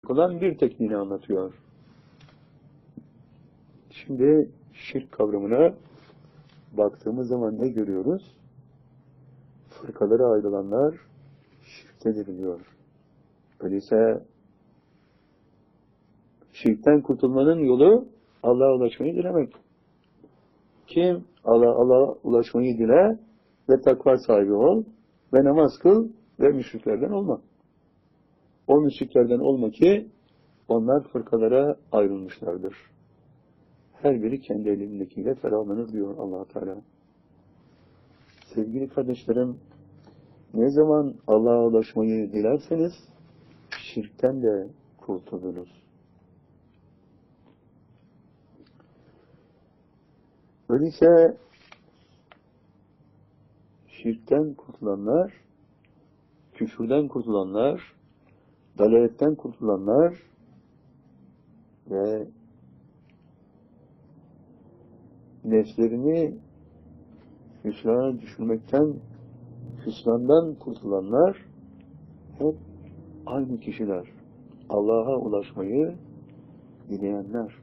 olan bir tekniğini anlatıyor. Şimdi şirk kavramına baktığımız zaman ne görüyoruz? Fırkalara ayrılanlar şirkte diriliyor. Öyleyse şirkten kurtulmanın yolu Allah'a ulaşmayı dilemek. Kim Allah'a ulaşmayı dile ve takva sahibi ol ve namaz kıl ve müşriklerden olma. O müşriklerden olma ki onlar fırkalara ayrılmışlardır. Her biri kendi elindekiyle ferahlanır diyor Allah Teala. Sevgili kardeşlerim, ne zaman Allah'a ulaşmayı dilerseniz şirkten de kurtuluruz. Öyleyse şirkten kurtulanlar, küfürden kurtulanlar, dalaletten kurtulanlar ve nefslerini hüsrana düşürmekten, hüsrandan kurtulanlar hep aynı kişiler. Allah'a ulaşmayı dileyenler.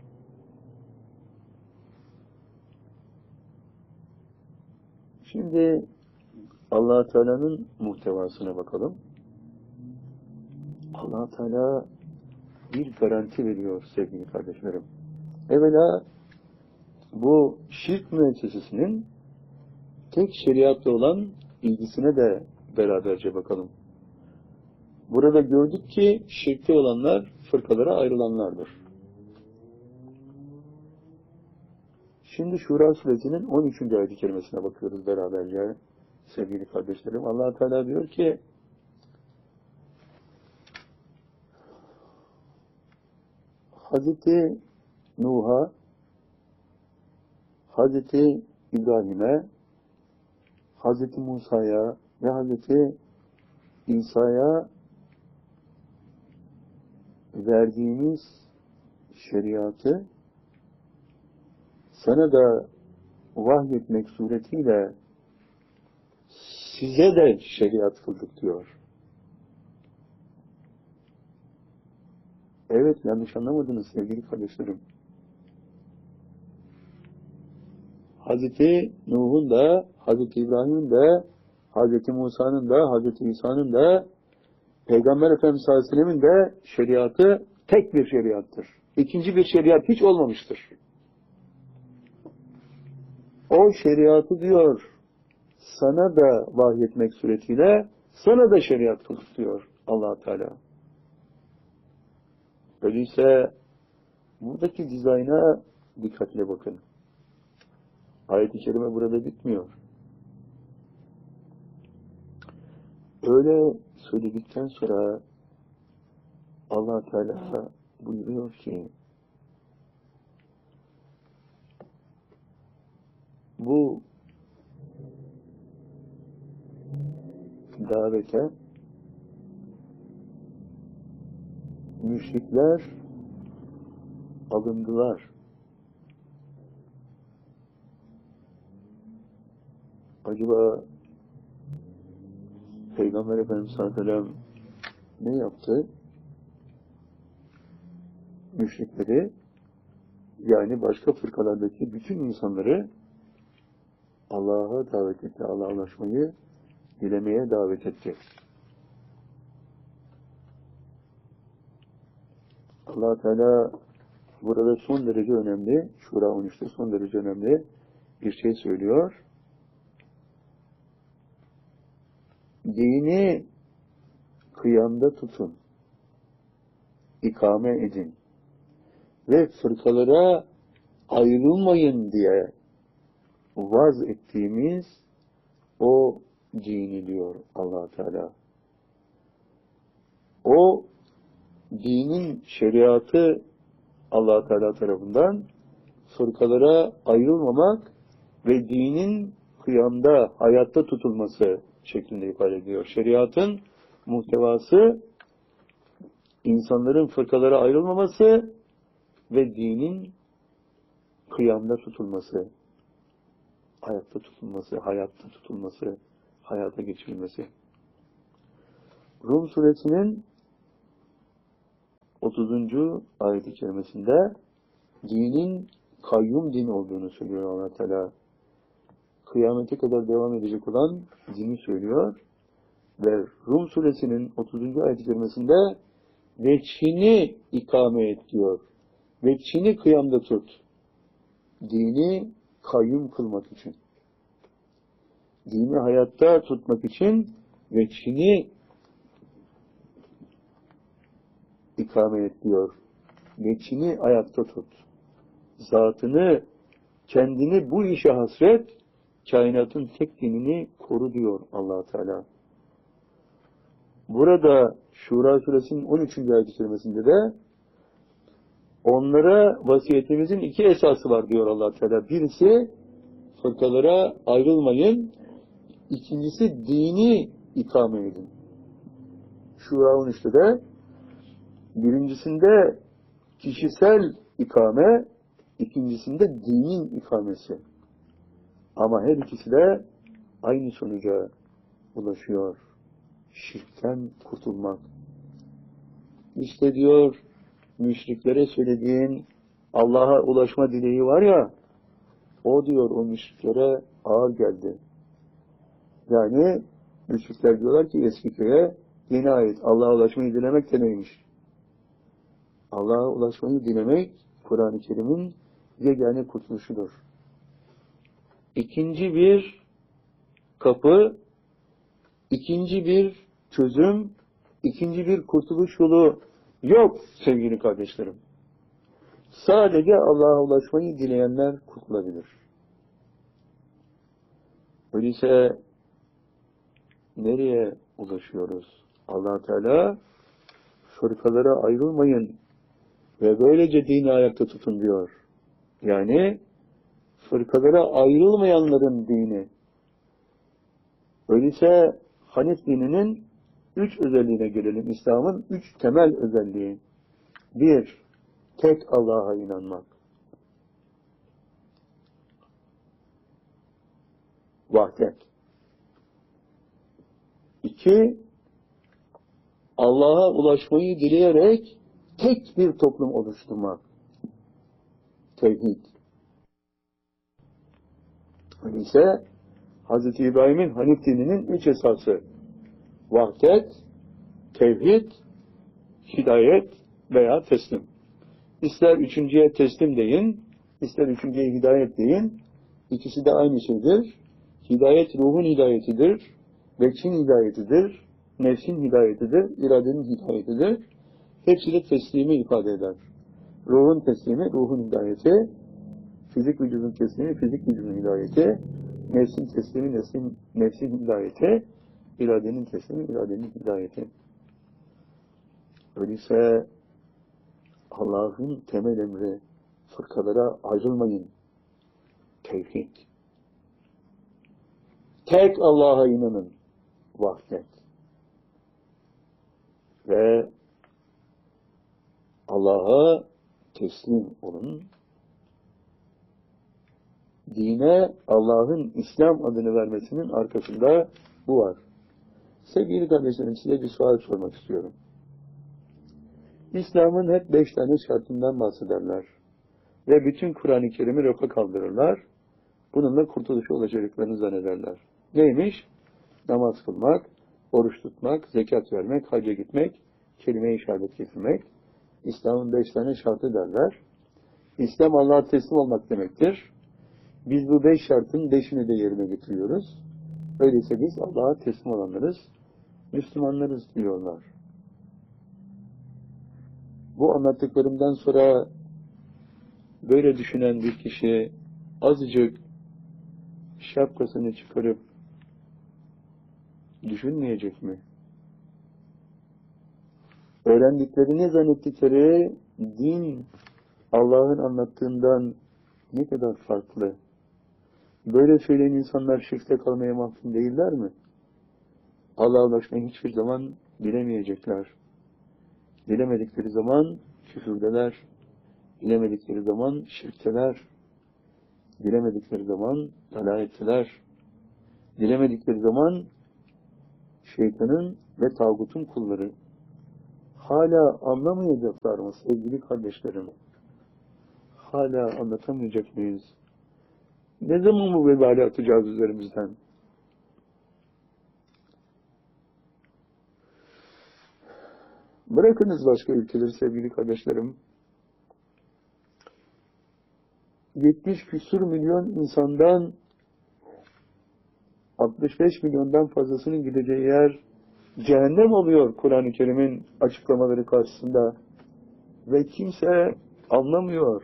Şimdi Allah Teala'nın muhtevasına bakalım. Allah Teala bir garanti veriyor sevgili kardeşlerim. Evvela bu şirk müessesesinin tek şeriatla olan ilgisine de beraberce bakalım. Burada gördük ki şirkte olanlar fırkalara ayrılanlardır. Şimdi Şura suresinin 13. ayet-i kerimesine bakıyoruz beraberce sevgili kardeşlerim. Allah Teala diyor ki Hazreti Nuh'a, Hazreti İbrahim'e, Hazreti Musa'ya ve Hazreti İsa'ya verdiğimiz şeriatı sana da vahyetmek suretiyle size de şeriat kıldık diyor. Evet, yanlış anlamadınız sevgili kardeşlerim. Hazreti Nuh'un da, Hazreti İbrahim'in de, Hazreti Musa'nın da, Hazreti İsa'nın da, Peygamber Efendimiz sallallahu aleyhi ve sellem'in de şeriatı tek bir şeriattır. İkinci bir şeriat hiç olmamıştır. O şeriatı diyor, sana da vahyetmek suretiyle sana da şeriat kıldık diyor Allah Teala. Öyleyse buradaki dizayna dikkatle bakın. Ayet-i kerime burada bitmiyor. Öyle söyledikten sonra Allah Teala buyuruyor ki bu davete müşrikler alındılar. Acaba Peygamber Efendimiz sallallahu aleyhi ve sellem ne yaptı? Müşrikleri, yani başka fırkalardaki bütün insanları Allah'a davet etti. Allah'a ulaşmayı dilemeye davet etti. Allah Teala burada son derece önemli, Şura 13'te son derece önemli bir şey söylüyor. Dini kıyamda tutun, ikame edin ve fırkalara ayrılmayın diye vaz ettiğimiz o dini diyor Allah Teala. O dinin şeriatı Allah Teala tarafından fırkalara ayrılmamak ve dinin kıyamda, hayatta tutulması şeklinde ifade ediyor. Şeriatın muhtevası insanların fırkalara ayrılmaması ve dinin kıyamda tutulması, hayatta tutulması, hayatta tutulması, hayata geçirilmesi. Rum suresinin 30. ayet-i kerimesinde dinin kayyum din olduğunu söylüyor Allah Teala. Kıyamete kadar devam edecek olan dini söylüyor. Ve Rum suresinin 30. ayet-i kerimesinde veçhini ikame et diyor. Veçhini kıyamda tut. Dini kayyum kılmak için. Dini hayatta tutmak için veçhini ikame et diyor. Veçhini ayakta tut. Zatını, kendini bu işe hasret, kainatın tek dinini koru diyor Allah Teala. Burada Şura suresinin 13. ayet-i kerimesinde de onlara vasiyetimizin 2 esası var diyor Allah Teala. Birisi fırkalara ayrılmayın. İkincisi dini ikame edin. Şura 13'te de birincisinde kişisel ikame, ikincisinde dinin ikamesi. Ama her ikisi de aynı sonuca ulaşıyor. Şirkten kurtulmak. İşte diyor, müşriklere söylediğin Allah'a ulaşma dileği var ya, o diyor o müşriklere ağır geldi. Yani müşrikler diyorlar ki eski köye yeni ait Allah'a ulaşmayı dilemek de neymiş? Allah'a ulaşmayı dilemek Kur'an-ı Kerim'in yegane kurtuluşudur. İkinci bir kapı, ikinci bir çözüm, ikinci bir kurtuluş yolu yok sevgili kardeşlerim. Sadece Allah'a ulaşmayı dileyenler kurtulabilir. Öyleyse nereye ulaşıyoruz? Allah Teala fırkalara ayrılmayın ve böylece dini ayakta tutun diyor. Yani fırkalara ayrılmayanların dini. Öyleyse Hanif dininin 3 özelliğine gelelim. İslam'ın 3 temel özelliği. 1. Tek Allah'a inanmak. Vahdet. 2. Allah'a ulaşmayı dileyerek tek bir toplum oluşturmak. Tevhid. Öyleyse Hz. İbrahim'in Hanif dininin 3 esası. Vahdet, tevhid, hidayet veya teslim. İster üçüncüye teslim deyin, ister üçüncüye hidayet deyin. İkisi de aynı şeydir. Hidayet ruhun hidayetidir, veçhin hidayetidir, nefsin hidayetidir, iradenin hidayetidir. Hepsi de teslimi ifade eder. Ruhun teslimi, ruhun hidayeti, fizik vücudun teslimi, fizik vücudun hidayeti, nefsin teslimi, nefsin hidayeti, iradenin teslimi, iradenin hidayeti. Öyleyse Allah'ın temel emri fırkalara ayrılmayın. Tevhid. Tek Allah'a inanın. Vahdet. Ve Allah'a teslim olun. Dine Allah'ın İslam adını vermesinin arkasında bu var. Sevgili kardeşlerim, size bir sual sormak istiyorum. İslam'ın hep 5 tane şartından bahsederler. Ve bütün Kur'an-ı Kerim'i rafa kaldırırlar. Bununla kurtuluşu olacaklarını zannederler. Neymiş? Namaz kılmak, oruç tutmak, zekat vermek, hacca gitmek, kelime-i şehadet getirmek. İslam'ın 5 tane şartı derler. İslam Allah'a teslim olmak demektir. Biz bu 5 şartın 5'ini de yerine getiriyoruz. Öyleyse biz Allah'a teslim olanlarız, Müslümanlarız diyorlar. Bu anlattıklarımdan sonra böyle düşünen bir kişi azıcık şapkasını çıkarıp düşünmeyecek mi? Öğrendiklerini zannettikleri din Allah'ın anlattığından ne kadar farklı. Böyle söyleyen insanlar şirkte kalmaya mahkum değiller mi? Allah'a ulaşmayı hiçbir zaman bilemeyecekler. Bilemedikleri zaman küfürdeler. Bilemedikleri zaman şirkteler. Bilemedikleri zaman dalaletteler. Bilemedikleri zaman şeytanın ve tağutun kulları. hala anlamayacaklar mı sevgili kardeşlerim? Hala anlatamayacak mıyız? Ne zaman bu vebali atacağız üzerimizden? Bırakınız başka ülkeleri sevgili kardeşlerim. 70 küsur milyon insandan 65 milyondan fazlasının gideceği yer cehennem oluyor Kur'an-ı Kerim'in açıklamaları karşısında. Ve kimse anlamıyor.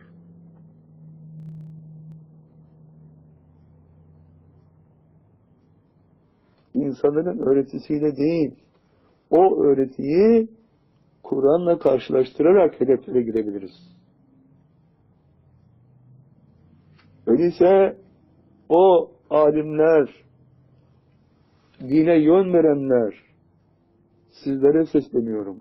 İnsanların öğretisiyle değil, o öğretiyi Kur'an'la karşılaştırarak hedeflere girebiliriz. Öyleyse o alimler, dine yön verenler, sizlere sesleniyorum.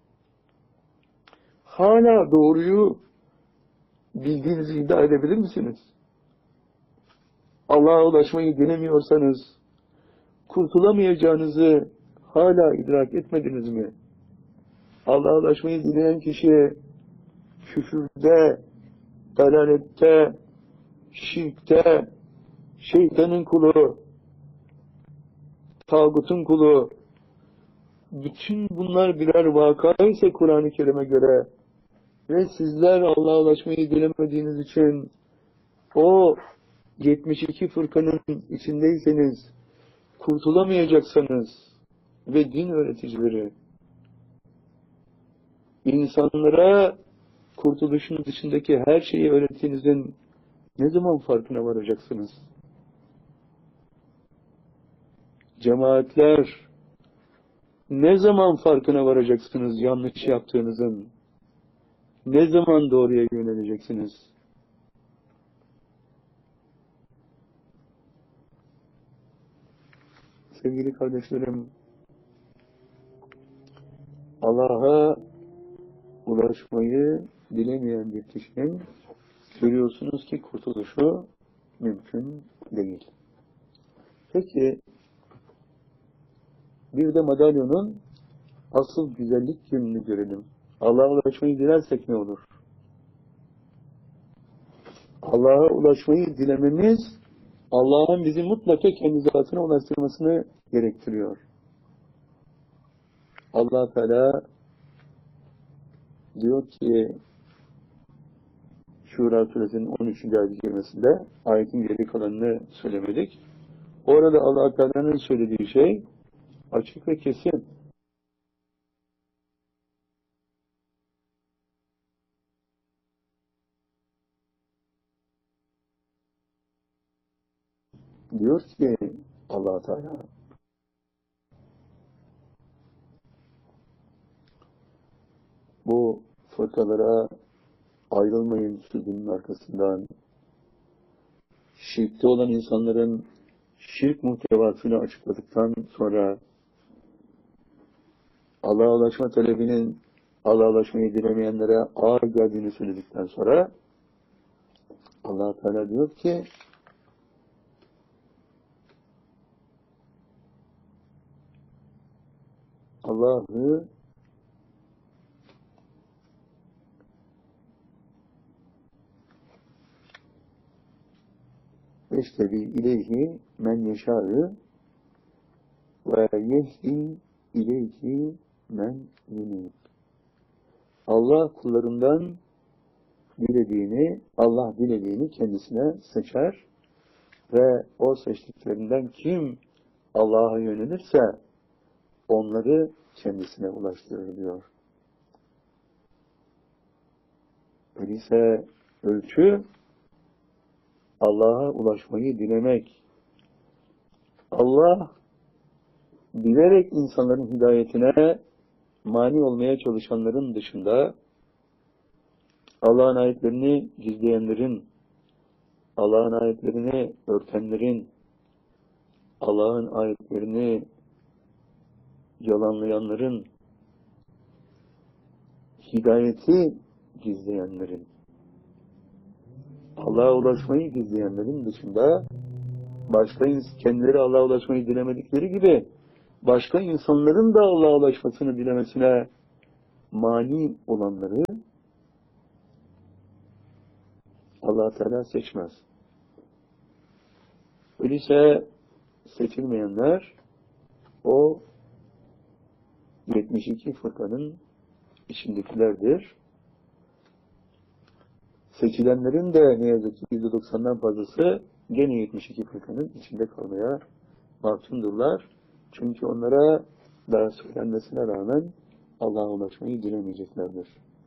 Hala doğruyu bildiğinizi iddia edebilir misiniz? Allah'a ulaşmayı denemiyorsanız, kurtulamayacağınızı hala idrak etmediniz mi? Allah'a ulaşmayı dileyen kişi küfürde, dalalette, şirkte, şeytanın kulu, tağutun kulu, bütün bunlar birer vaka ise Kur'an-ı Kerim'e göre ve sizler Allah'a ulaşmayı dilemediğiniz için o 72 fırkanın içindeyseniz, kurtulamayacaksanız ve din öğreticileri insanlara kurtuluşun dışındaki her şeyi öğrettiğinizin ne zaman farkına varacaksınız? Cemaatler, ne zaman farkına varacaksınız yanlış yaptığınızın? Ne zaman doğruya yöneleceksiniz? Sevgili kardeşlerim, Allah'a ulaşmayı dilemeyen bir kişinin görüyorsunuz ki kurtuluşu mümkün değil. Peki, bir de madalyonun asıl güzellik yönünü görelim. Allah'a ulaşmayı dilersek ne olur? Allah'a ulaşmayı dilememiz, Allah'ın bizi mutlaka kendi zatına ulaştırmasını gerektiriyor. Allah Teala diyor ki Şura Suresinin 13. ayet-i kerimesinde, ayetin geri kalanını söylemedik. Orada Allah Teala'nın söylediği şey açık ve kesin. Diyor ki Allah Teala, bu fırkalara ayrılmayın sözünün arkasından, şirkte olan insanların şirk muhtevasını açıkladıktan sonra, Allah'a ulaşma talebinin Allah'a ulaşmayı dilemeyenlere ağır geldiğini söyledikten sonra Allah Teala diyor ki Allah'ı eştebi ileyhi men yeşâ'ı ve yehdi ileyhi men yunib. Allah kullarından Allah dilediğini kendisine seçer ve o seçtiklerinden kim Allah'a yönelirse onları kendisine ulaştırır diyor. Öyleyse ölçü Allah'a ulaşmayı dilemek. Allah bilerek insanların hidayetine mani olmaya çalışanların dışında Allah'ın ayetlerini gizleyenlerin, Allah'ın ayetlerini örtenlerin, Allah'ın ayetlerini yalanlayanların, hidayeti gizleyenlerin, Allah'a ulaşmayı gizleyenlerin dışında kendileri Allah'a ulaşmayı dilemedikleri gibi başka insanların da Allah'a ulaşmasını dilemesine mani olanları Allah Teala seçmez. Öyleyse seçilmeyenler o 72 fırkanın içindekilerdir. Seçilenlerin de ne yazık ki %90'dan fazlası gene 72 fırkanın içinde kalmaya mahkumdurlar. Çünkü onlara daha söylenmesine rağmen Allah'a ulaşmayı dilemeyeceklerdir.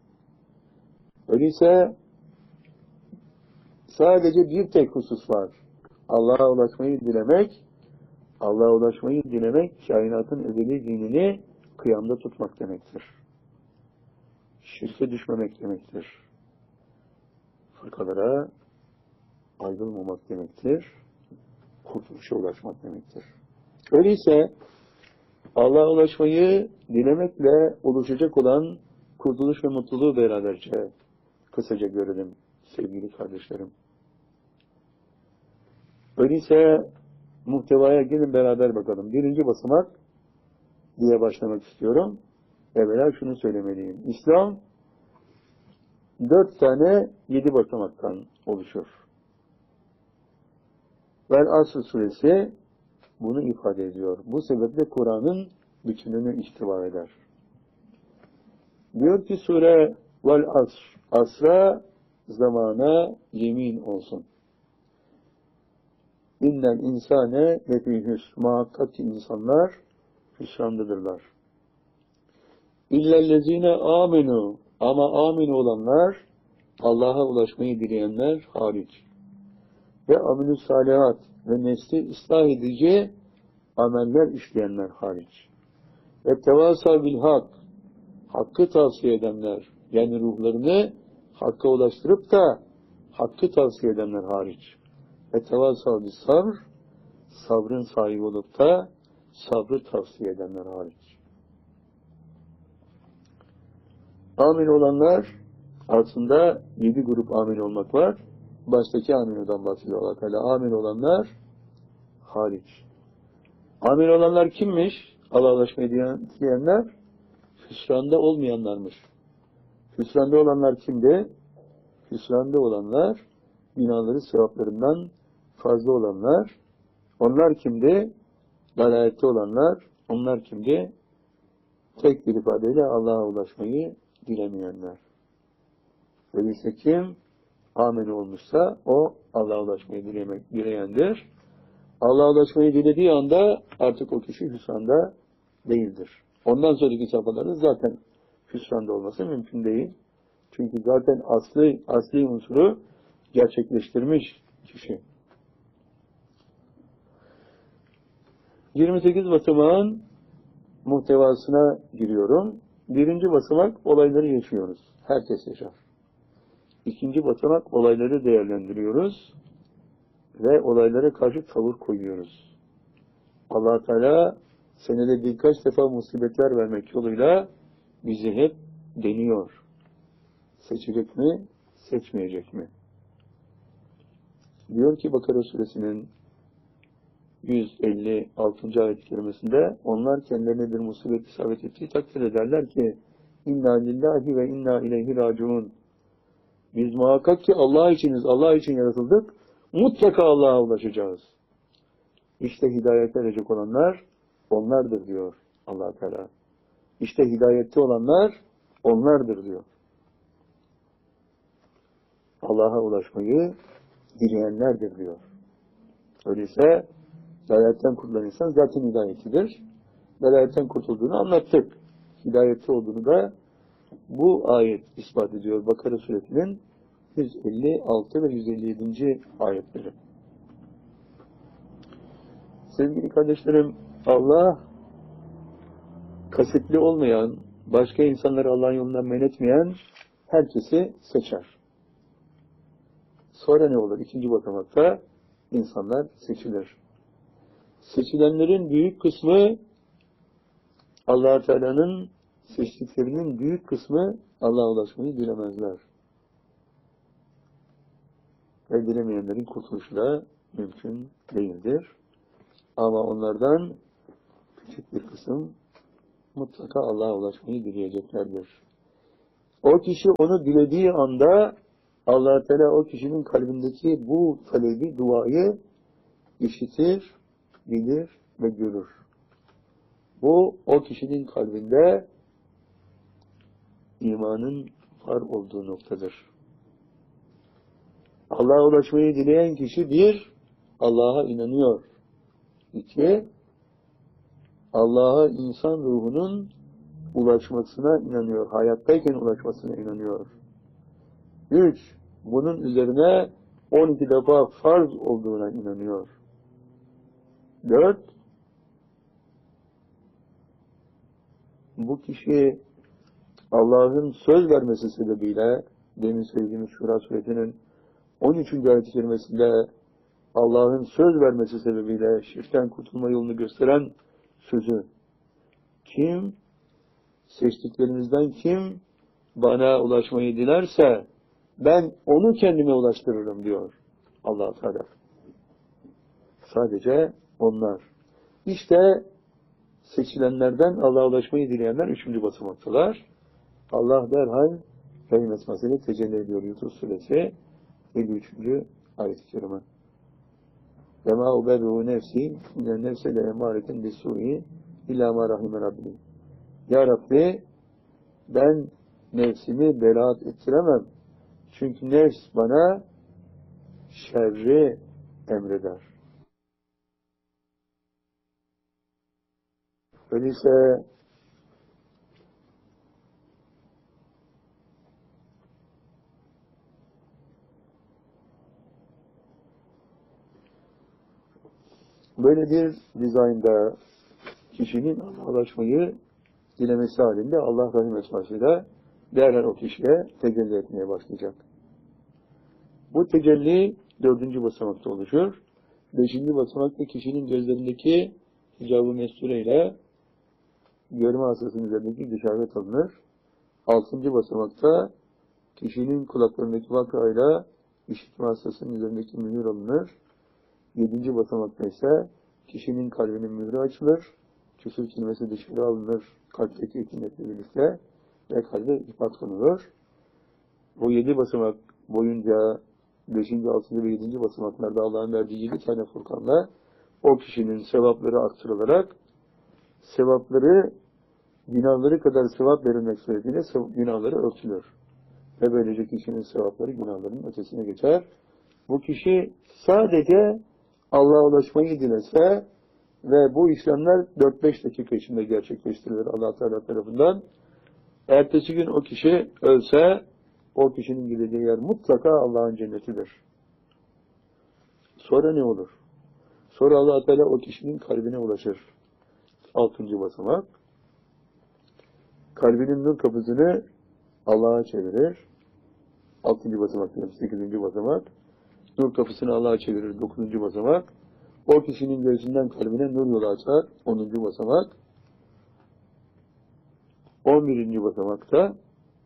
Öyleyse sadece bir tek husus var. Allah'a ulaşmayı dilemek, Allah'a ulaşmayı dilemek, kainatın ebedi dinini kıyamda tutmak demektir. Şirke düşmemek demektir. Fırkalara ayrılmamak demektir. Kurtuluşa ulaşmak demektir. Öyleyse Allah'a ulaşmayı dilemekle oluşacak olan kurtuluş ve mutluluğu beraberce kısaca görelim sevgili kardeşlerim. Öyleyse muhtevaya gelin beraber bakalım. Birinci basamak diye başlamak istiyorum. Evvela şunu söylemeliyim. İslam 4 tane 7 basamaktan oluşur. Vel Asr suresi bunu ifade ediyor. Bu sebeple Kur'an'ın bütününü ihtiva eder. Diyor ki sure Vel Asr, asra zamana yemin olsun. İnnel insane lefî hüsn. Muhakkak ki insanlar hüsrandadırlar. İllellezine amenu. Ama amin olanlar, Allah'a ulaşmayı dileyenler hariç. Ve amelü salihat ve nesli ıslah edici ameller işleyenler hariç. Ve tevâsâ bil hak. Hakkı tavsiye edenler, yani ruhlarını hakka ulaştırıp da hakkı tavsiye edenler hariç. Ve tevâsâ bil sabr. Sabrın sahibi olup da sabrı tavsiye edenler hariç. Amin olanlar, aslında 7 grup amin olmak var. Baştaki aminodan bahsediyor Allah Teala. Amin olanlar hariç. Amin olanlar kimmiş? Allah'a ulaşmayı dileyenler hüsranda olmayanlarmış. Hüsranda olanlar kimdi? Hüsranda olanlar binaları sevaplarından fazla olanlar. Onlar kimdi? Dalalette olanlar. Onlar kimdi? Tek bir ifadeyle Allah'a ulaşmayı dilemeyenler. Öyleyse kim amin olmuşsa o Allah'a ulaşmayı dileyendir. Allah'a ulaşmayı dilediği anda artık o kişi hüsranda değildir. Ondan sonraki safhalarda zaten hüsranda olması mümkün değil. Çünkü zaten asli unsuru gerçekleştirmiş kişi. 28 basamağın muhtevasına giriyorum. Birinci basamak olayları yaşıyoruz. Herkes yaşar. İkinci basamak olayları değerlendiriyoruz ve olaylara karşı tavır koyuyoruz. Allah Teala senede birkaç defa musibetler vermek yoluyla bizi hep deniyor. Seçecek mi, seçmeyecek mi? Diyor ki Bakara suresinin 156. ayet-i kerimesinde onlar kendilerine bir musibet isabet ettiği takdirde derler ki inna lillahi ve inna ileyhi raciun. Biz muhakkak ki Allah içiniz, Allah için yaratıldık. Mutlaka Allah'a ulaşacağız. İşte hidayete erecek olanlar onlardır diyor Allah Teala. İşte hidayette olanlar onlardır diyor. Allah'a ulaşmayı dileyenlerdir diyor. Öyleyse dalaletten kurtulan insan zaten hidayetlidir. Dalaletten kurtulduğunu anlattık. Hidayetli olduğunu da bu ayet ispat ediyor. Bakara suresinin 156 ve 157. ayetleri. Sevgili kardeşlerim, Allah kasıtlı olmayan, başka insanları Allah'ın yolundan men etmeyen herkesi seçer. Sonra ne olur? İkinci basamakta insanlar seçilir. Seçilenlerin büyük kısmı Allah Teala'nın seçtiklerinin büyük kısmı Allah'a ulaşmayı dilemezler. Ve dilemeyenlerin kurtuluşu da mümkün değildir. Ama onlardan küçük bir kısım mutlaka Allah'a ulaşmayı dileyeceklerdir. O kişi onu dilediği anda Allah Teala o kişinin kalbindeki bu talebi, duayı işitir, bilir ve görür. Bu o kişinin kalbinde imanın var olduğu noktadır. Allah'a ulaşmayı dileyen kişi bir, Allah'a inanıyor. İki, Allah'a insan ruhunun ulaşmasına inanıyor. Hayattayken ulaşmasına inanıyor. Üç, bunun üzerine 12 defa farz olduğuna inanıyor. Dört, bu kişi Allah'ın söz vermesi sebebiyle, demin söylediğimiz Şura Suresi'nin 13. ayet-i kerimesinde Allah'ın söz vermesi sebebiyle şirkten kurtulma yolunu gösteren sözü, kim, seçtiklerinizden kim bana ulaşmayı dilerse ben onu kendime ulaştırırım diyor Allah Teala. Sadece onlar. İşte seçilenlerden Allah'a ulaşmayı dileyenler 3. basamaktalar. Allah derhal Rahim esmasıyla tecelli ediyor. Yusuf Suresi 53. ayet-i kerime. Ve ma uberru nefsi inen nefse le emaretin bisu'i illa ma rahime Rabbi. Ya Rabbi, ben nefsimi beraat ettiremem. Çünkü nefs bana şerri emreder. Öyleyse böyle bir dizaynda kişinin Allah'a ulaşmayı dilemesi halinde Allah Rahim esmasıyla derhal o kişiye tecelli etmeye başlayacak. Bu tecelli 4. basamakta oluşur. 5. basamakta kişinin gözlerindeki hicab-ı mesture ile görme hastasının üzerindeki dışarıda alınır. 6. basamakta kişinin kulaklarındaki vakayla işitme hastasının üzerindeki mühür alınır. 7. basamakta ise kişinin kalbinin mührü açılır. Küfür kelimesi dışarı alınır. Kalpteki hükümetle birlikte ve kalbe ipat konulur. Bu 7 basamak boyunca 5. 6. ve 7. basamaklarda Allah'ın verdiği 7 tane furkanla o kişinin sevapları arttırılarak sevapları günahları kadar sevap verilmek suretiyle günahları örtülür. Ve böylece kişinin sevapları günahlarının ötesine geçer. Bu kişi sadece Allah'a ulaşmayı dilese ve bu işlemler 4-5 dakika içinde gerçekleştirilir Allah Teala tarafından. Ertesi gün o kişi ölse o kişinin gideceği yer mutlaka Allah'ın cennetidir. Sonra ne olur? Sonra Allah Teala o kişinin kalbine ulaşır. 6. basamak. Kalbinin nur kapısını Allah'a çevirir. 6. basamak, 8. basamak. Nur kapısını Allah'a çevirir. 9. basamak. O kişinin gözünden kalbine nur yolu açar. 10. basamak. 11. basamakta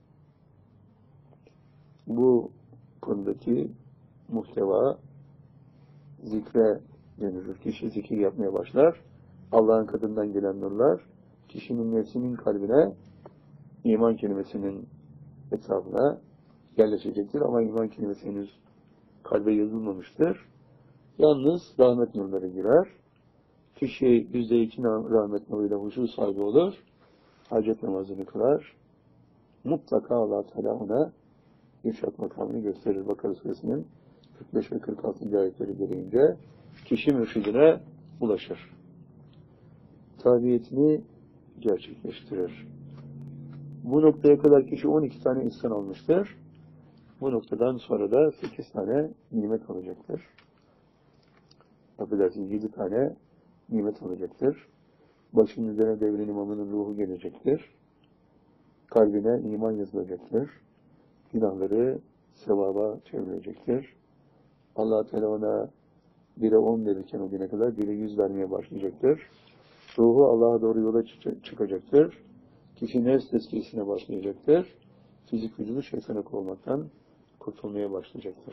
bu konudaki muhteva zikre dönülür. Kişi zikir yapmaya başlar. Allah'ın katından gelen nurlar kişinin nefsinin kalbine iman kelimesinin etrafına yerleşecektir. Ama iman kelimesi henüz kalbe yazılmamıştır. Yalnız rahmet nurları girer. Kişi %2 rahmet nuruyla huşu sahibi olur. Hacet namazını kılar. Mutlaka Allah Teala ona irşad makamını gösterir. Bakara Suresinin 45 ve 46. ayetleri gereğince kişi mürşidine ulaşır. Tabiyetini gerçekleştirir. Bu noktaya kadar kişi 12 tane ihsan almıştır. Bu noktadan sonra da 8 tane nimet alacaktır. Affedersiniz, 7 tane nimet alacaktır. Başının üzerine devrin imamının ruhu gelecektir. Kalbine iman yazılacaktır. Günahları sevaba çevirecektir. Allah Teala ona 1'e 10 verirken o güne kadar 1'e 100 vermeye başlayacaktır. Ruhu Allah'a doğru yola çıkacaktır. Kişi nefs tezkiyesine başlayacaktır. Fizik vücudu şeytana olmaktan kurtulmaya başlayacaktır.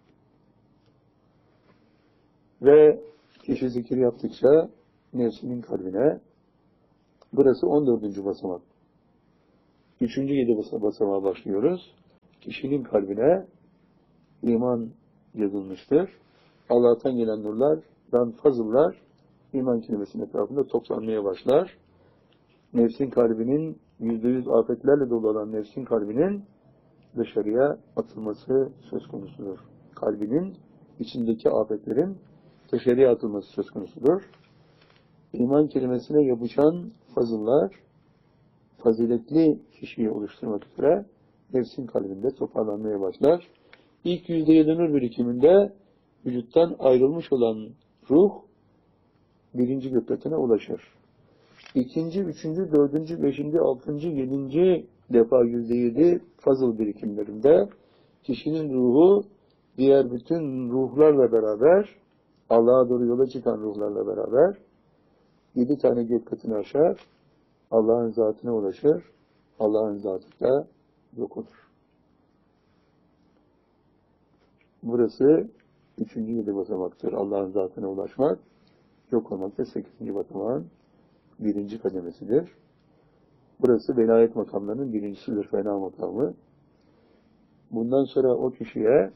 Ve kişi zikir yaptıkça nefsinin kalbine, burası 14. basamak. Üçüncü 7 basamağa başlıyoruz. Kişinin kalbine iman yazılmıştır. Allah'tan gelen nurlardan fazıllar iman kelimesinin etrafında toplanmaya başlar. Nefsin kalbinin %100 afetlerle dolu olan nefsin kalbinin dışarıya atılması söz konusudur. Kalbinin içindeki afetlerin dışarıya atılması söz konusudur. İman kelimesine yapışan fazıllar faziletli kişiyi oluşturmak üzere nefsin kalbinde toparlanmaya başlar. İlk %7 nur birikiminde vücuttan ayrılmış olan ruh birinci gökletine ulaşır. İkinci, üçüncü, dördüncü, beşinci, altıncı, yedinci defa %7 fazıl birikimlerinde kişinin ruhu diğer bütün ruhlarla beraber, Allah'a doğru yola çıkan ruhlarla beraber 7 tane gökletini aşar, Allah'ın zatına ulaşır, Allah'ın zatı da yok olur. Burası 3. 7 basamaktır. Allah'ın zatına ulaşmak, yok olmak da 8. basamağın 1. kademesidir. Burası velayet makamlarının birincisidir, fena makamı. Bundan sonra o kişiye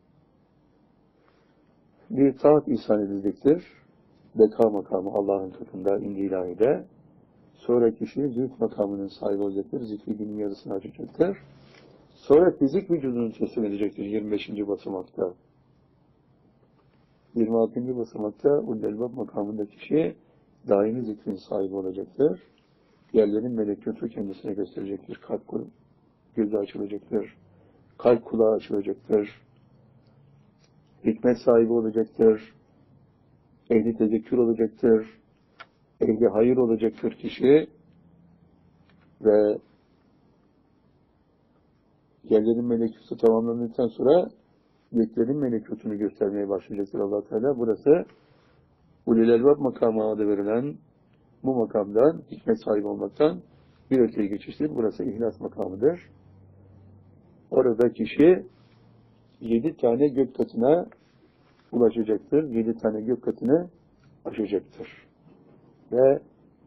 bir taht ihsan edilecektir. Beka makamı Allah'ın katında, indi ilahide. Sonra kişi zülf makamının sahibi olacaktır. Zikri dinin yarısını açacaktır. Sonra fizik vücudunu teslim edecektir 25. basamakta. 26. basamakta Ul-Elbab makamında kişi daimi zikrin sahibi olacaktır. Yerlerin melekûtu kendisine gösterecektir. Kalp gözü açılacaktır. Kalp kulağı açılacaktır. Hikmet sahibi olacaktır. Ehli tezekkür olacaktır. Ehli hayır olacaktır kişi. Ve yerlerin melekûtu tamamlandıktan sonra göklerin melekûtunu göstermeye başlayacaktır Allah Teala. Burası Ulul Elbab makamı adı verilen bu makamdan, hikmet sahibi olmaktan bir öteye geçiştir. Burası ihlas makamıdır. Orada kişi 7 tane gök katına ulaşacaktır. 7 tane gök katını aşacaktır. Ve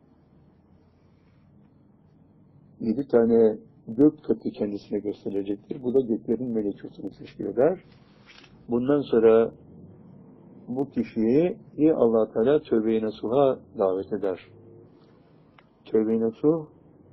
7 tane gök katı kendisine gösterilecektir. Bu da göklerin melekûtunu teşkil eder. Bundan sonra bu kişiyi Allah Teala tövbe-i nasuha davet eder. Tövbe-i nasuh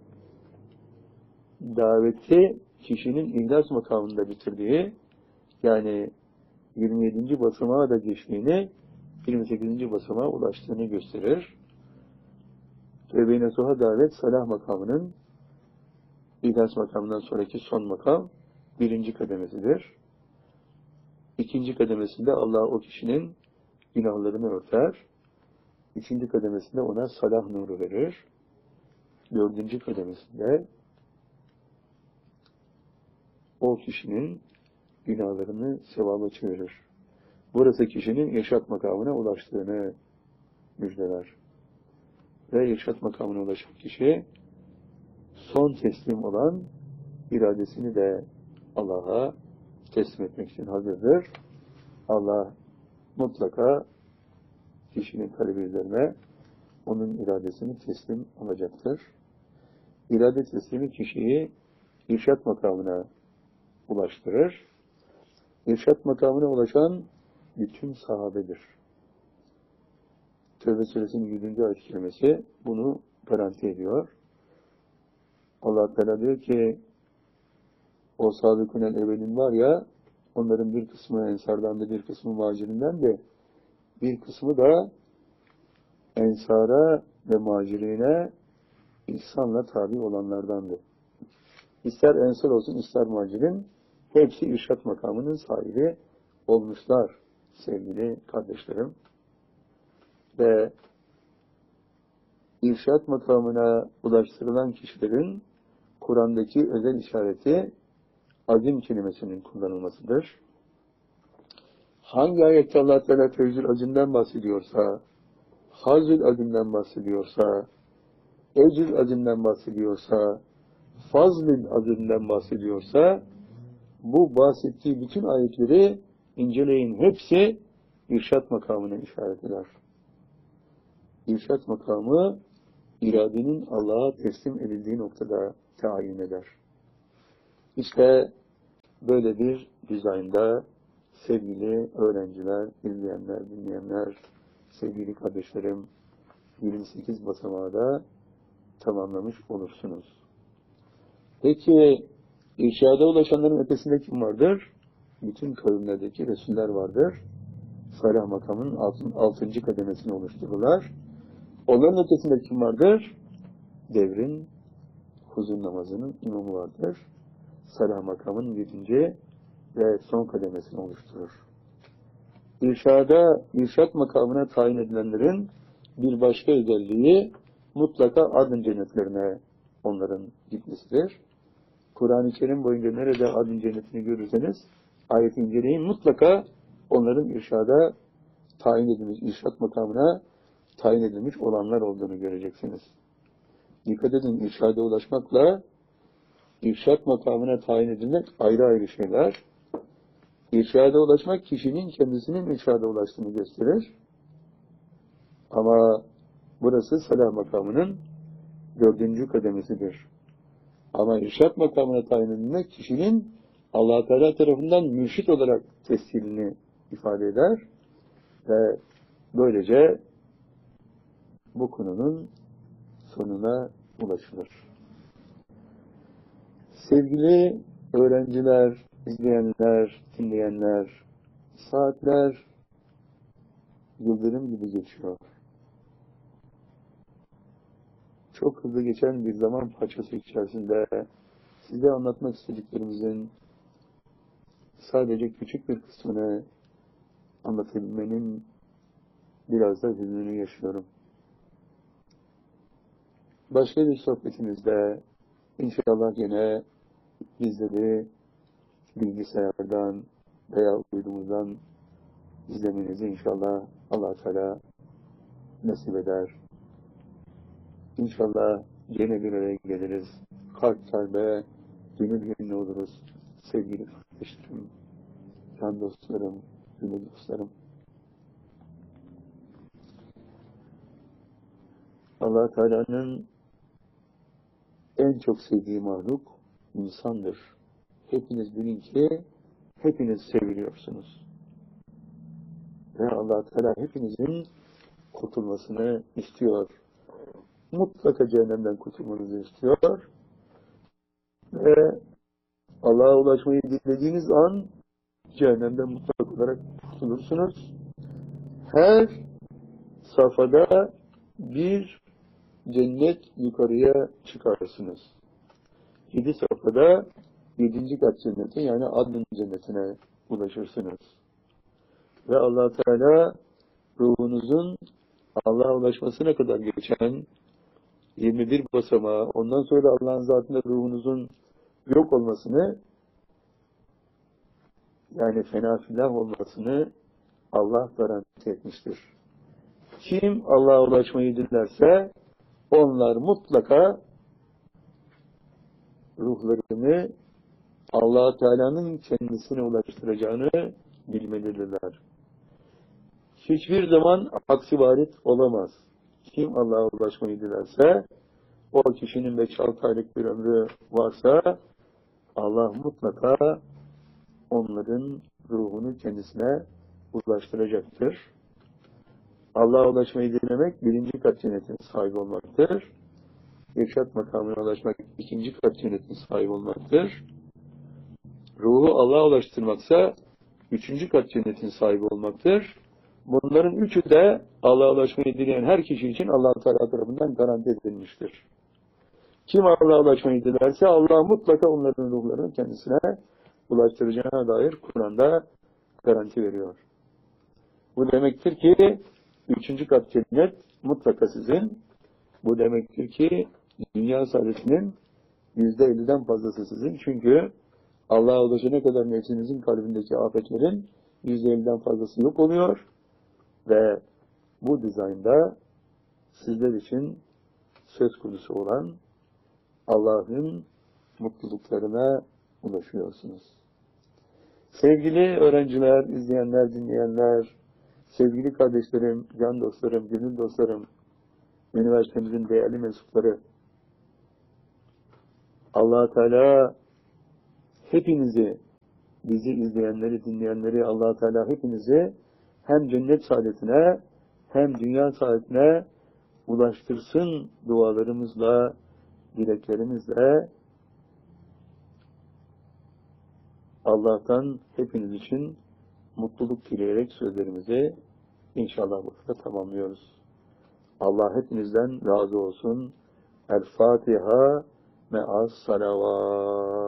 daveti kişinin ihlas makamında bitirdiği, yani 27. basamağa da geçtiğini, 28. basamağa ulaştığını gösterir. Tövbe-i nasuha davet salah makamının ihlas makamından sonraki son makam 1. kademesidir. 2. kademesinde Allah o kişinin günahlarını örter. 3. kademesinde ona salah nuru verir. 4. kademesinde o kişinin günahlarını sevaba çevirir. Burası kişinin irşat makamına ulaştığını müjdeler. Ve irşat makamına ulaşan kişi son teslim olan iradesini de Allah'a teslim etmek için hazırdır. Allah mutlaka kişinin kalbi üzerine onun iradesini teslim alacaktır. İrade teslimi kişiyi irşat makamına ulaştırır. İrşat makamına ulaşan bütün sahabedir. Tevbe suresinin 100. ayet kelimesi bunu garanti ediyor. Allah Teala diyor ki o sabıkünel evvelin var ya, onların bir kısmı ensardan da bir kısmı muhacirinden de bir kısmı da ensara ve muhacirine ihsanla tabi olanlardandı. İster ensar olsun ister muhacirin hepsi irşat makamının sahibi olmuşlar sevgili kardeşlerim. Ve irşat makamına ulaştırılan kişilerin Kur'an'daki özel işareti azim kelimesinin kullanılmasıdır. Hangi ayette Allah Teala fevzül azimden bahsediyorsa, hazül azimden bahsediyorsa, ecrül azimden bahsediyorsa, fazlül azimden bahsediyorsa, bu bahsettiği bütün ayetleri inceleyin. Hepsi irşat makamına işaret eder. İrşat makamı iradenin Allah'a teslim edildiği noktada tayin eder. İşte böyle bir dizaynda sevgili öğrenciler, izleyenler, dinleyenler, sevgili kardeşlerim, 28 basamağı da tamamlamış olursunuz. Peki, irşada ulaşanların ötesinde kim vardır? Bütün kavimlerdeki Resuller vardır. Salah makamının 6. kademesini oluştururlar. Onların ötesinde kim vardır? Devrin huzur namazının imamı vardır. Salah makamının 7. ve son kademesini oluşturur. İrşad makamına tayin edilenlerin bir başka özelliği mutlaka adın cennetlerine onların gitmesidir. Kur'an-ı Kerim boyunca nerede adın cennetini görürseniz ayet-i inceleyin, mutlaka onların irşada tayin edilmiş, irşad makamına tayin edilmiş olanlar olduğunu göreceksiniz. Dikkat edin, irşada ulaşmakla irşad makamına tayin edilmek ayrı ayrı şeyler. İrşada ulaşmak kişinin kendisinin irşada ulaştığını gösterir. Ama burası salah makamının 4. kademesidir. Ama irşad makamına tayin edilmek kişinin Allah-u Teala tarafından mürşit olarak tescilini ifade eder ve böylece bu konunun sonuna ulaşılır. Sevgili öğrenciler, izleyenler, dinleyenler, saatler yıldırım gibi geçiyor. Çok hızlı geçen bir zaman parçası içerisinde size anlatmak istediklerimizin sadece küçük bir kısmını anlatabilmenin biraz da hüznünü yaşıyorum. Başka bir sohbetimizde inşallah yine bizleri bilgisayardan veya uydumuzdan izlemenizi inşallah Allah-u Teala nasip eder. İnşallah yine bir araya geliriz. Kalp kalbe, gönül gönüle oluruz. Sevgili kardeşlerim, can dostlarım, gönül dostlarım. Allah-u Teala'nın en çok sevdiği mahluk insandır. Hepiniz bilin ki hepiniz seviliyorsunuz. Ve Allah-u Teala hepinizin kurtulmasını istiyor. Mutlaka cehennemden kurtulmanızı istiyor. Ve Allah'a ulaşmayı dilediğiniz an cehennemden mutlak olarak kurtulursunuz. Her safhada bir cennet yukarıya çıkarsınız. 7 safhada 7. kat cenneti, yani adın cennetine ulaşırsınız. Ve Allah Teala ruhunuzun Allah'a ulaşmasına kadar geçen 21 basamağı, ondan sonra da Allah'ın zatında ruhunuzun yok olmasını, yani fenafillah olmasını Allah garanti etmiştir. Kim Allah'a ulaşmayı dilerse onlar mutlaka ruhlarını Allah Teala'nın kendisine ulaştıracağını bilmelidirler. Hiçbir zaman aksi varit olamaz. Kim Allah'a ulaşmayı dilerse, o kişinin 5-6 aylık bir ömrü varsa Allah mutlaka onların ruhunu kendisine ulaştıracaktır. Allah'a ulaşmayı dilemek 1. kat cennetin sahibi olmaktır. İrşad makamına ulaşmak 2. kat cennetin sahibi olmaktır. Ruhu Allah'a ulaştırmaksa 3. kat cennetin sahibi olmaktır. Bunların üçü de Allah'a ulaşmayı dileyen her kişi için Allah-u Teala tarafından garanti edilmiştir. Kim Allah'a ulaşmayı dilerse Allah mutlaka onların ruhlarını kendisine ulaştıracağına dair Kur'an'da garanti veriyor. Bu demektir ki 3. kat cennet mutlaka sizin. Bu demektir ki dünya saadetinin %50'den fazlası sizin. Çünkü Allah'a ulaşana kadar nefsinizin kalbindeki afetlerin %50'den fazlası yok oluyor. Ve bu dizaynda sizler için söz konusu olan Allah'ın mutluluklarına ulaşıyorsunuz. Sevgili öğrenciler, izleyenler, dinleyenler, sevgili kardeşlerim, can dostlarım, gönül dostlarım, üniversitemizin değerli mensupları, Allah Teala hepinizi, bizi izleyenleri, dinleyenleri, Allah Teala hepinizi hem cennet saadetine hem dünya saadetine ulaştırsın dualarımızla, dileklerimizle. Allah'tan hepiniz için mutluluk dileyerek sözlerimizi inşallah burada tamamlıyoruz. Allah hepinizden razı olsun. El Fatiha me'as salavat.